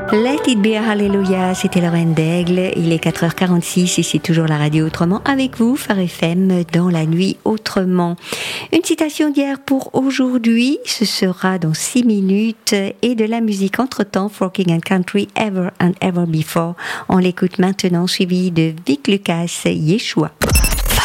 Let it be a hallelujah, c'était Lorraine d'Aigle. Il est 4h46 et c'est toujours la radio Autrement avec vous, Phare FM, dans la nuit autrement. Une citation d'hier pour aujourd'hui, ce sera dans 6 minutes. Et de la musique entre-temps, Folking and Country, Ever and Ever Before. On l'écoute maintenant, suivi de Vic Lucas, Yeshua.